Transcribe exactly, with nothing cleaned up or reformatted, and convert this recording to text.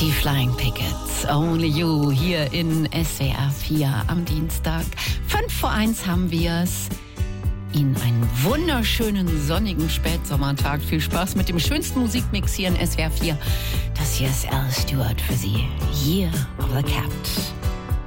Die Flying Pickets, Only You, hier in S W R vier am Dienstag. Fünf vor eins haben wir's. Ihnen einen wunderschönen, sonnigen Spätsommertag. Viel Spaß mit dem schönsten Musikmix hier in S W R vier. Das hier ist Al Stewart für Sie. Year of the Cat.